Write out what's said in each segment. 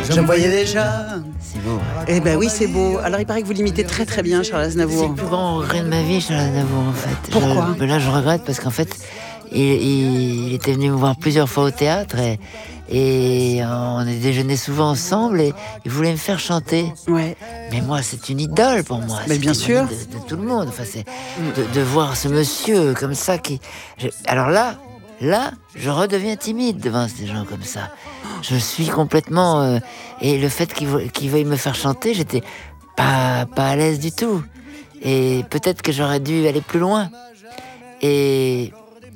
Je me voyais déjà. C'est beau. Eh ben oui, c'est beau. Alors il paraît que vous l'imitez très très bien, Charles C'est le Aznavour. plus grand regret de ma vie, Charles Aznavour, en fait. Pourquoi Là, je regrette parce qu'en fait, il était venu me voir plusieurs fois au théâtre et on a déjeuné souvent ensemble et il voulait me faire chanter. Ouais. Mais moi, c'est une idole pour moi. Mais bien sûr. De tout le monde. Enfin, c'est de voir ce monsieur comme ça qui. Alors là, je redeviens timide devant ces gens comme ça. Je suis complètement. Et le fait qu'il veuille me faire chanter, j'étais pas à l'aise du tout. Et peut-être que j'aurais dû aller plus loin. Et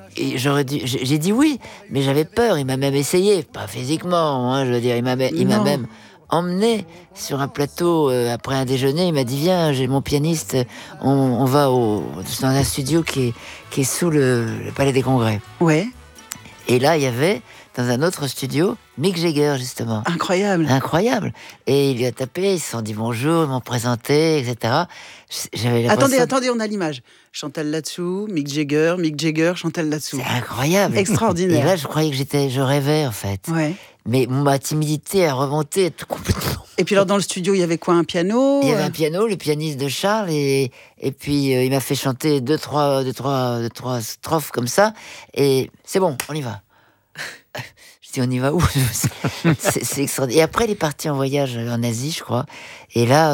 j'ai dit oui, mais j'avais peur. Il m'a même essayé, pas physiquement, hein, je veux dire. Il m'a même emmené sur un plateau après un déjeuner. Il m'a dit viens, j'ai mon pianiste, on va dans un studio qui est sous le Palais des Congrès. Ouais. Et là, il y avait dans un autre studio Mick Jagger, justement. Incroyable. Et il lui a tapé, ils se sont dit bonjour, ils m'ont présenté, etc. Attendez, on a l'image. Chantal là-dessous, Mick Jagger, Chantal là-dessous. C'est incroyable. Extraordinaire. Et là, je croyais que je rêvais, en fait. Ouais. Mais ma timidité a remonté complètement. Et puis alors, dans le studio, il y avait quoi, un piano? Il y avait un piano, le pianiste de Charles, et puis il m'a fait chanter deux, trois strophes comme ça. Et c'est bon, on y va. Je dis, on y va où? C'est extraordinaire. Et après, il est parti en voyage en Asie, je crois. Et là,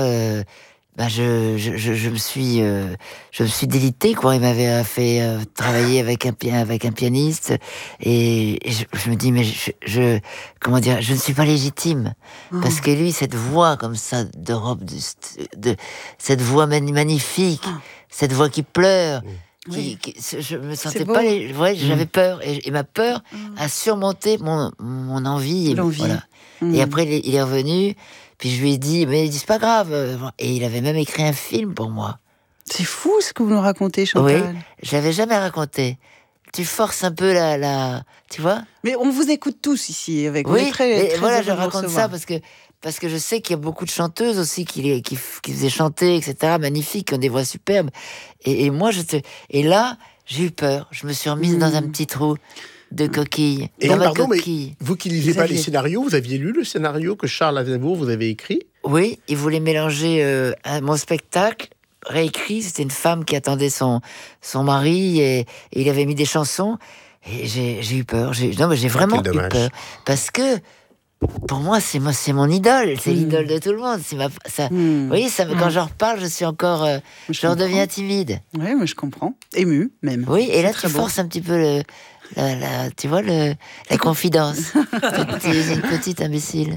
je me suis délité, quoi. Il m'avait fait travailler avec un pianiste. Et je me dis, mais comment dire, je ne suis pas légitime. Parce que lui, cette voix comme ça, d'Europe, cette voix magnifique, cette voix qui pleure. Oui. Je me sentais pas. J'avais peur et ma peur a surmonté mon envie. Voilà. Et après, il est revenu. Puis je lui ai dit, mais c'est pas grave. Et il avait même écrit un film pour moi. C'est fou ce que vous nous racontez, Chantal. Oui, je l'avais jamais raconté. Tu forces un peu tu vois. Mais on vous écoute tous ici avec. Oui. Très voilà, je raconte ça parce que je sais qu'il y a beaucoup de chanteuses aussi qui faisaient chanter, etc. Magnifiques, qui ont des voix superbes. Et moi, et là, j'ai eu peur. Je me suis remise dans un petit trou de coquille. Et dans pardon, mais coquille. vous qui lisez pas les scénarios, vous aviez lu le scénario que Charles Aznavour vous avait écrit? Oui, il voulait mélanger mon spectacle réécrit. C'était une femme qui attendait son mari et il avait mis des chansons. Et j'ai eu peur. J'ai vraiment eu peur. Parce que pour moi, c'est mon idole. C'est l'idole de tout le monde. Vous voyez, quand j'en reparle, je suis encore. Je redeviens timide. Oui, mais je comprends. Ému, même. Oui, et là, tu forces un petit peu tu vois, la confidence. C'est une petite imbécile.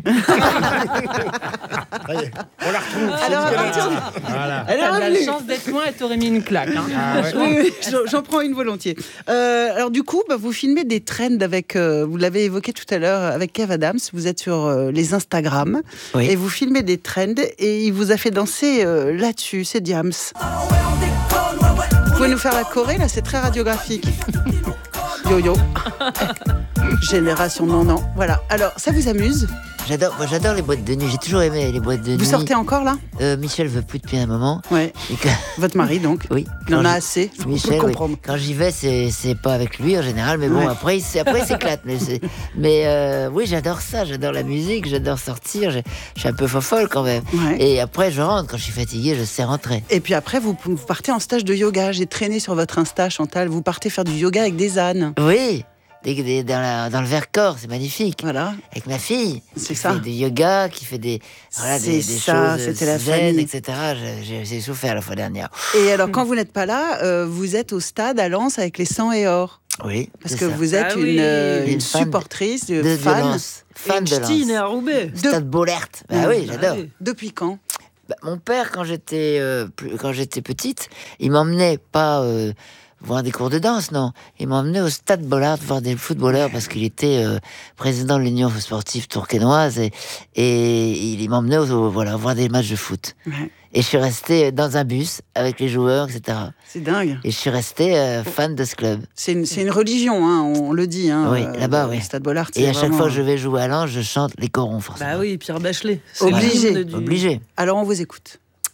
Allez, on la retrouve. Elle a la chance d'être loin, elle t'aurait mis une claque. Hein. Oui, j'en prends une volontiers. Alors du coup, vous filmez des trends avec, vous l'avez évoqué tout à l'heure, avec Kev Adams. Vous êtes sur les Instagram et vous filmez des trends et il vous a fait danser là-dessus. C'est Diams. Vous pouvez nous faire la choré, là, c'est très radiographique. Yo-yo. Génération non. Voilà. Alors, ça vous amuse? J'adore les boîtes de nuit. J'ai toujours aimé les boîtes de nuit. Vous sortez encore, là? Michel veut plus depuis un moment. Ouais. Votre mari, donc? Oui. Il en a assez. Michel, oui. Quand j'y vais, c'est pas avec lui en général, mais bon, après il s'éclate. Mais oui, j'adore ça. J'adore la musique. J'adore sortir. Je suis un peu fofolle quand même. Ouais. Et après, je rentre. Quand je suis fatiguée, je sais rentrer. Et puis après, vous partez en stage de yoga. J'ai traîné sur votre Insta, Chantal. Vous partez faire du yoga avec des ânes. Oui. Dans le Vercors, c'est magnifique. Voilà. Avec ma fille. C'est ça. Qui fait du yoga, qui fait des choses zen, etc. J'ai souffert la fois dernière. Et alors, quand vous n'êtes pas là, vous êtes au stade à Lens avec les 100 et or. Oui. Parce que vous êtes une supportrice, fan. Fan de Lens. à Roubaix. Stade Bollert. Oui, j'adore. Depuis quand? Mon père, quand j'étais petite, il m'emmenait pas... voir des cours de danse, non. Il m'a emmené au Stade Bollard voir des footballeurs parce qu'il était président de l'Union sportive tourquenoise et il m'a emmené voir des matchs de foot. Ouais. Et je suis resté dans un bus avec les joueurs, etc. C'est dingue. Et je suis resté fan de ce club. C'est une religion, hein, on le dit. Hein, oui, là-bas, oui. Stade Bollard. Et à chaque fois que je vais jouer à Lens, je chante les corons, forcément. Bah oui, Pierre Bachelet. Obligé. Obligé. Alors on vous écoute.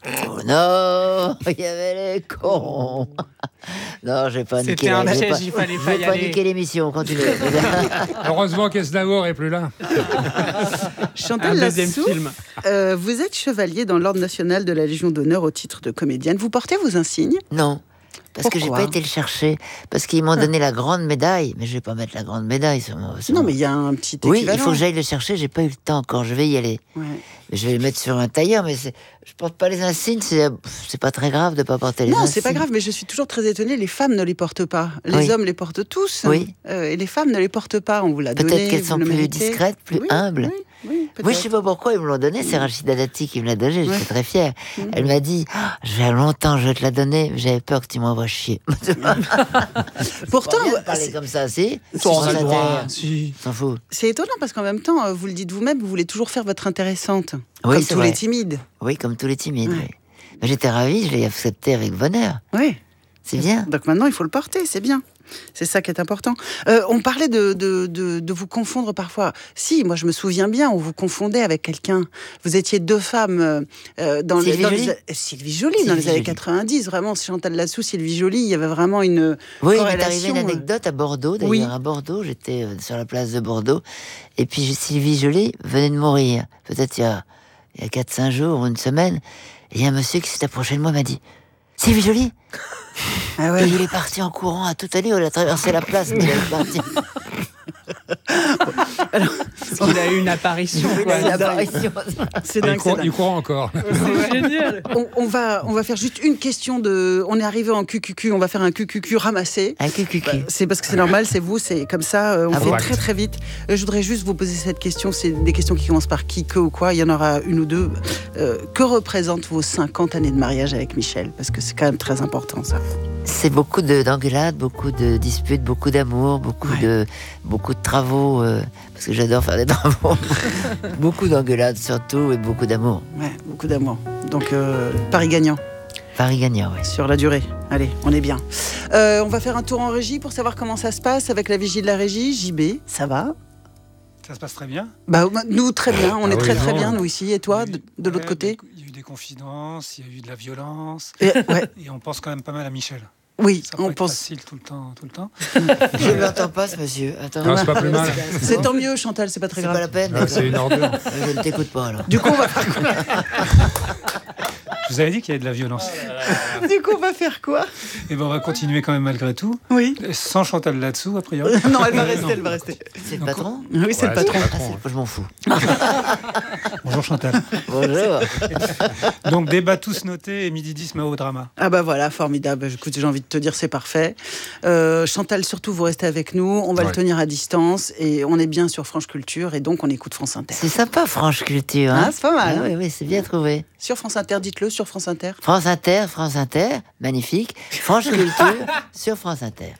Oh non, il y avait les cons. Non, j'ai pas niqué. C'était un piège, il fallait pas y aller. Niquer l'émission, continuez. Heureusement qu'Aznavour est plus là. Chantal Latsou, vous êtes chevalier dans l'Ordre national de la Légion d'honneur au titre de comédienne. Vous portez vos insignes ? Non. Parce que j'ai pas été le chercher. Parce qu'ils m'ont donné la grande médaille. Mais je vais pas mettre la grande médaille sur moi. Non, mais il y a un petit équivalent. Oui, il faut que j'aille le chercher. J'ai pas eu le temps encore. Je vais y aller. Ouais. Je vais le mettre sur un tailleur, mais je porte pas les insignes. C'est pas très grave de pas porter les insignes. Non, c'est pas grave, mais je suis toujours très étonnée. Les femmes ne les portent pas. Les hommes les portent tous. Oui. Et les femmes ne les portent pas. On vous l'a donné. Peut-être qu'elles sont plus discrètes, plus humbles. Oui, je sais pas pourquoi ils me l'ont donné. C'est Rachida Dati qui me l'a donné. J'étais très fière. Elle m'a dit, je vais longtemps, je vais te la donner. Mais j'avais peur que tu m'envoies chier. Pourtant, vous parlez comme ça, si. S'en fout. C'est étonnant parce qu'en même temps, vous le dites vous-même, vous voulez toujours faire votre intéressante. Oui, comme tous les timides. Oui, comme tous les timides. Oui. Mais j'étais ravie, je l'ai accepté avec bonheur. Oui. C'est bien. Donc maintenant, il faut le porter, c'est bien. C'est ça qui est important. On parlait de vous confondre parfois. Si, moi je me souviens bien, on vous confondait avec quelqu'un. Vous étiez deux femmes dans Sylvie Joly, dans les années 90. Vraiment, Chantal Latsou, Sylvie Joly, il y avait vraiment une corrélation. Il m'est arrivé une anecdote à Bordeaux. D'ailleurs, à Bordeaux, j'étais sur la place de Bordeaux. Et puis Sylvie Joly venait de mourir. Peut-être il y a 4-5 jours ou une semaine. Et il y a un monsieur qui s'est approché de moi et m'a dit « Sylvie Joly !» Ah ouais. Et il est parti en courant à toute allure, il a traversé la place, mais il est parti. Parce qu'il a eu une apparition. C'est dingue. Il court encore. C'est génial. On va faire juste une question de. On est arrivé en QQQ, on va faire un QQQ ramassé. Un QQQ. C'est parce que c'est normal, c'est vous, c'est comme ça. On fait très très vite. Je voudrais juste vous poser cette question. C'est des questions qui commencent par qui, que ou quoi. Il y en aura une ou deux. Que représentent vos 50 années de mariage avec Michel ? Parce que c'est quand même très important ça. C'est beaucoup d'engueulades, beaucoup de disputes, beaucoup d'amour, beaucoup de travaux, parce que j'adore faire des travaux. Beaucoup d'engueulades surtout et beaucoup d'amour. Ouais, beaucoup d'amour. Donc Paris gagnant. Paris gagnant, oui. Sur la durée. Allez, on est bien. On va faire un tour en régie pour savoir comment ça se passe avec la vigie de la régie. JB, ça va ? Ça se passe très bien. Nous, très bien. On est très très bien, nous ici. Et toi, de l'autre côté ? Il y a eu des confidences, il y a eu de la violence. Et on pense quand même pas mal à Michel. Oui, ça on pense. Facile tout le temps. Je ne l'entends pas, ce monsieur. Attends. Non, c'est pas plus mal. C'est tant mieux, Chantal, c'est pas très grave. C'est pas la peine. C'est une ordure. Je ne t'écoute pas, alors. Du coup, on va faire quoi ? Je vous avais dit qu'il y avait de la violence. Du coup, on va faire quoi ? Et on va continuer quand même malgré tout. Oui. Sans Chantal là-dessous, a priori. Non, elle va rester. C'est le patron ? Oui, c'est le patron. Je m'en fous. Bonjour Chantal. Bonjour. Donc débat tous notés et midi 10 Mao Drama. Ah bah voilà, formidable. Écoute, j'ai envie de te dire, c'est parfait. Chantal, surtout, vous restez avec nous. On va le tenir à distance et on est bien sur France Culture et donc on écoute France Inter. C'est sympa, France Culture. Hein, c'est pas mal. Ah, oui, c'est bien trouvé. Sur France Inter, dites-le, sur France Inter. France Inter, magnifique. France Culture sur France Inter.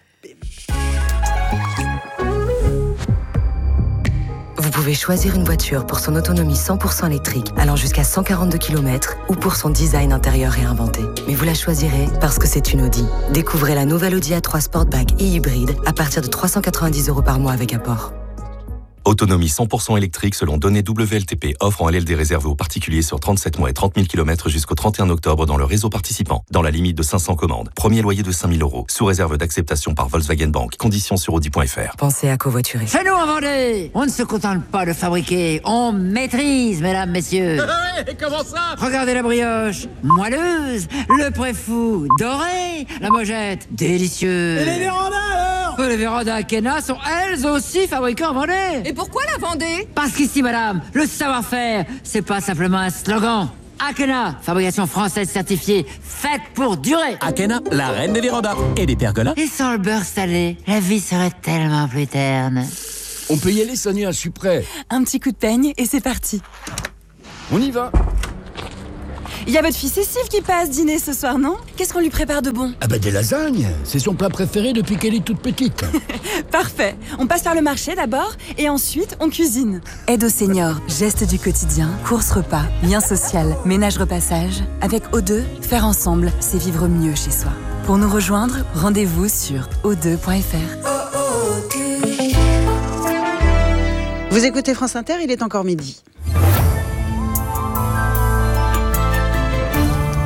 Vous pouvez choisir une voiture pour son autonomie 100% électrique, allant jusqu'à 142 km, ou pour son design intérieur réinventé. Mais vous la choisirez parce que c'est une Audi. Découvrez la nouvelle Audi A3 Sportback et hybride à partir de 390 € par mois avec apport. Autonomie 100% électrique selon données WLTP. Offre en LLD réservée aux particuliers sur 37 mois et 30 000 km jusqu'au 31 octobre dans le réseau participant. Dans la limite de 500 commandes. Premier loyer de 5 000 €. Sous réserve d'acceptation par Volkswagen Bank. Conditions sur Audi.fr. Pensez à covoiturer. Chez nous en Vendée, on ne se contente pas de fabriquer, on maîtrise, mesdames, messieurs. Comment ça ? Regardez la brioche, moelleuse, le préfou, doré, la mojette, délicieuse. Et les vérandas alors ? Les vérandas Akena sont elles aussi fabriquées en Vendée. Et pourquoi la Vendée ? Parce qu'ici, madame, le savoir-faire, c'est pas simplement un slogan. Akena, fabrication française certifiée, faite pour durer. Akena, la reine des vérandas et des pergolas. Et sans le beurre salé, la vie serait tellement plus terne. On peut y aller, Sonia, je suis prêt. Un petit coup de peigne et c'est parti. On y va. Il y a votre fille Cécile qui passe dîner ce soir, non ? Qu'est-ce qu'on lui prépare de bon ? Ah bah des lasagnes. C'est son plat préféré depuis qu'elle est toute petite. Parfait. On passe par le marché d'abord et ensuite on cuisine. Aide aux seniors, gestes du quotidien, courses repas, lien social, ménage repassage. Avec O2, faire ensemble, c'est vivre mieux chez soi. Pour nous rejoindre, rendez-vous sur o2.fr. Vous écoutez France Inter, il est encore midi.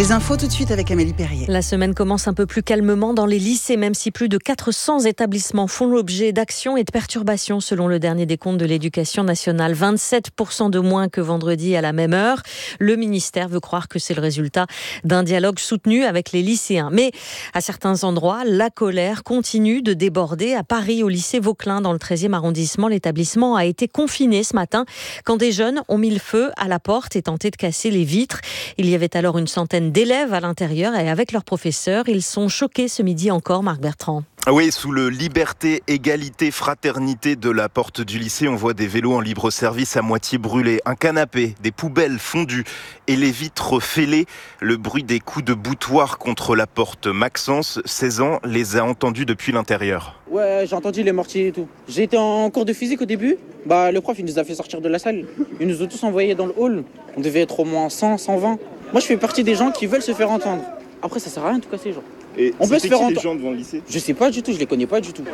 Les infos tout de suite avec Amélie Perrier. La semaine commence un peu plus calmement dans les lycées, même si plus de 400 établissements font l'objet d'actions et de perturbations selon le dernier décompte de l'Éducation nationale. 27% de moins que vendredi à la même heure. Le ministère veut croire que c'est le résultat d'un dialogue soutenu avec les lycéens. Mais à certains endroits, la colère continue de déborder. À Paris, au lycée Vauquelin, dans le 13e arrondissement, l'établissement a été confiné ce matin quand des jeunes ont mis le feu à la porte et tenté de casser les vitres. Il y avait alors une centaine d'élèves à l'intérieur et avec leurs professeurs, ils sont choqués ce midi encore, Marc Bertrand. Oui, sous le liberté, égalité, fraternité de la porte du lycée, on voit des vélos en libre service à moitié brûlés, un canapé, des poubelles fondues et les vitres fêlées. Le bruit des coups de boutoir contre la porte. Maxence, 16 ans, les a entendus depuis l'intérieur. Ouais, j'ai entendu les mortiers et tout. J'ai été en cours de physique au début. Le prof, il nous a fait sortir de la salle. Il nous a tous envoyés dans le hall. On devait être au moins 100, 120. Moi, je fais partie des gens qui veulent se faire entendre. Après, ça sert à rien de tout casser, genre. Et on peut se faire entendre. Les gens devant le lycée ? Je sais pas du tout, je les connais pas du tout.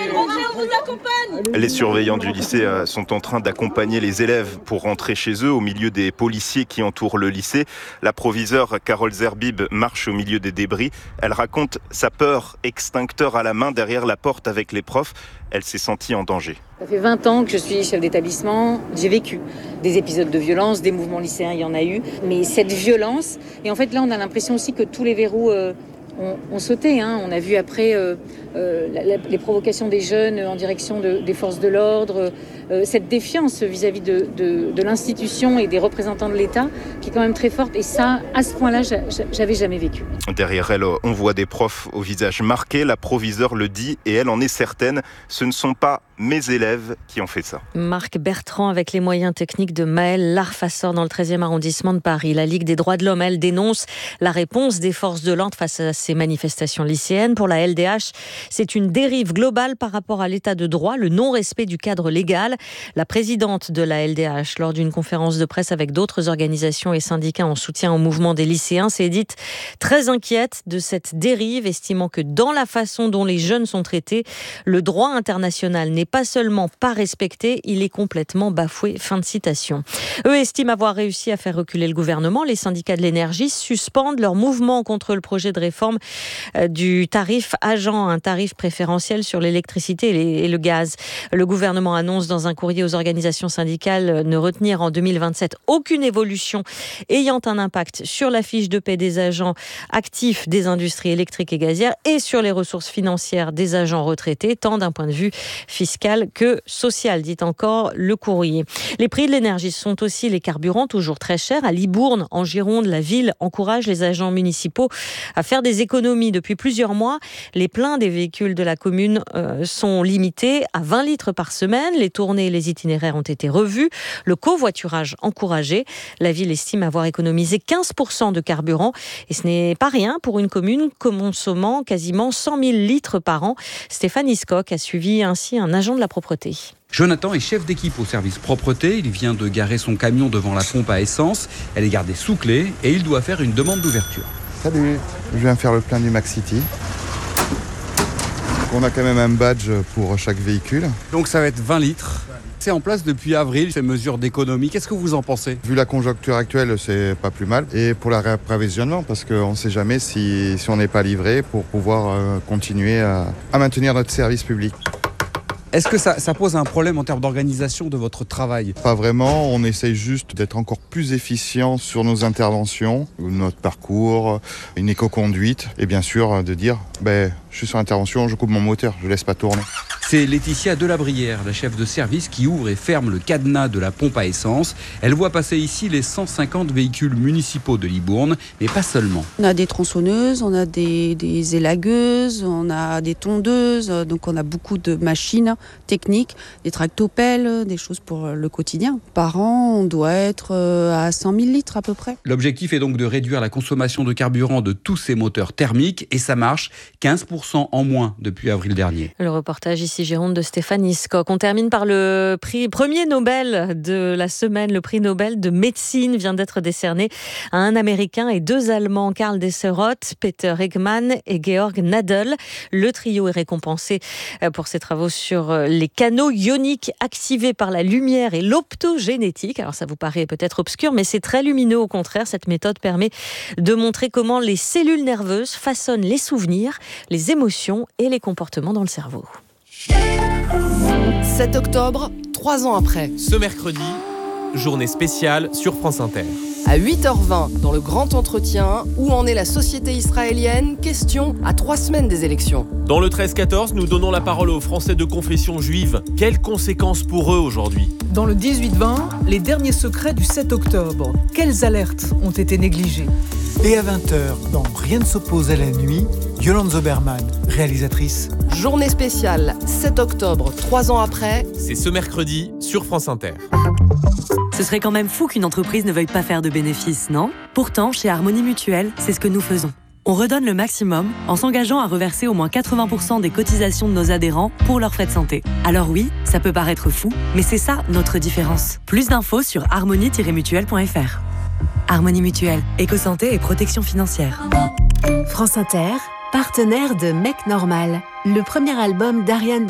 Les surveillants du lycée sont en train d'accompagner les élèves pour rentrer chez eux au milieu des policiers qui entourent le lycée. La proviseure Carole Zerbib marche au milieu des débris. Elle raconte sa peur, extincteur à la main derrière la porte avec les profs. Elle s'est sentie en danger. Ça fait 20 ans que je suis chef d'établissement. J'ai vécu des épisodes de violence, des mouvements lycéens, il y en a eu. Mais cette violence, et en fait là on a l'impression aussi que tous les verrous ont sauté. On a vu après les provocations des jeunes en direction des forces de l'ordre, cette défiance vis-à-vis de l'institution et des représentants de l'État qui est quand même très forte. Et ça, à ce point-là, j'avais jamais vécu. Derrière elle, on voit des profs au visage marqué. La proviseure le dit et elle en est certaine. Ce ne sont pas mes élèves qui ont fait ça. Marc Bertrand avec les moyens techniques de Maëlle Larfassor dans le 13e arrondissement de Paris. La Ligue des droits de l'homme, elle dénonce la réponse des forces de l'ordre face à ces manifestations lycéennes. Pour la LDH, c'est une dérive globale par rapport à l'état de droit, le non-respect du cadre légal. La présidente de la LDH, lors d'une conférence de presse avec d'autres organisations et syndicats en soutien au mouvement des lycéens, s'est dite très inquiète de cette dérive, estimant que dans la façon dont les jeunes sont traités, le droit international n'est pas seulement pas respecté, il est complètement bafoué. Fin de citation. Eux estiment avoir réussi à faire reculer le gouvernement. Les syndicats de l'énergie suspendent leur mouvement contre le projet de réforme du tarif agent, un tarif préférentiel sur l'électricité et le gaz. Le gouvernement annonce dans un courrier aux organisations syndicales ne retenir en 2027 aucune évolution ayant un impact sur la fiche de paie des agents actifs des industries électriques et gazières et sur les ressources financières des agents retraités, tant d'un point de vue fiscal que social, dit encore le courrier. Les prix de l'énergie sont aussi les carburants, toujours très chers. À Libourne, en Gironde, la ville encourage les agents municipaux à faire des économies. Depuis plusieurs mois, les pleins des véhicules de la commune sont limités à 20 litres par semaine. Les tournées et les itinéraires ont été revus. Le covoiturage encouragé. La ville estime avoir économisé 15% de carburant. Et ce n'est pas rien pour une commune consommant quasiment 100 000 litres par an. Stéphane Iscock a suivi ainsi un agent de la propreté. Jonathan est chef d'équipe au service propreté. Il vient de garer son camion devant la pompe à essence. Elle est gardée sous clé et il doit faire une demande d'ouverture. Salut, je viens faire le plein du Max City. On a quand même un badge pour chaque véhicule. Donc ça va être 20 litres. C'est en place depuis avril, ces mesures d'économie. Qu'est-ce que vous en pensez ? Vu la conjoncture actuelle, c'est pas plus mal. Et pour la réapprovisionnement, parce qu'on ne sait jamais si on n'est pas livré pour pouvoir continuer à maintenir notre service public. Est-ce que ça pose un problème en termes d'organisation de votre travail ? Pas vraiment, on essaye juste d'être encore plus efficient sur nos interventions, notre parcours, une éco-conduite et bien sûr de dire je suis sur intervention, je coupe mon moteur, je laisse pas tourner. C'est Laetitia Delabrière, la chef de service qui ouvre et ferme le cadenas de la pompe à essence. Elle voit passer ici les 150 véhicules municipaux de Libourne, mais pas seulement. On a des tronçonneuses, on a des élagueuses, on a des tondeuses, donc on a beaucoup de machines techniques, des tractopelles, des choses pour le quotidien. Par an, on doit être à 100 000 litres à peu près. L'objectif est donc de réduire la consommation de carburant de tous ces moteurs thermiques et ça marche. 15% 10% en moins depuis avril dernier. Le reportage ici Gironde de Stéphanie Scocq. On termine par le premier Nobel de la semaine. Le prix Nobel de médecine vient d'être décerné à un Américain et 2 Allemands, Karl Desseroth, Peter Ekman et Georg Nadel. Le trio est récompensé pour ses travaux sur les canaux ioniques activés par la lumière et l'optogénétique. Alors ça vous paraît peut-être obscur, mais c'est très lumineux au contraire. Cette méthode permet de montrer comment les cellules nerveuses façonnent les souvenirs, les émotions et les comportements dans le cerveau. 7 octobre, 3 ans après. Ce mercredi, journée spéciale sur France Inter. À 8h20, dans le grand entretien, où en est la société israélienne? Question à 3 semaines des élections. Dans le 13-14, nous donnons la parole aux Français de confession juive. Quelles conséquences pour eux aujourd'hui? Dans le 18-20, les derniers secrets du 7 octobre. Quelles alertes ont été négligées? Et à 20h, dans Rien ne s'oppose à la nuit, Yolande Zoberman, réalisatrice. Journée spéciale, 7 octobre, 3 ans après. C'est ce mercredi sur France Inter. Ce serait quand même fou qu'une entreprise ne veuille pas faire de bénéfices, non? Pourtant, chez Harmonie Mutuelle, c'est ce que nous faisons. On redonne le maximum en s'engageant à reverser au moins 80% des cotisations de nos adhérents pour leurs frais de santé. Alors oui, ça peut paraître fou, mais c'est ça notre différence. Plus d'infos sur harmonie-mutuelle.fr. Harmonie Mutuelle, éco-santé et protection financière. France Inter, partenaire de Mec Normal, le premier album d'Ariane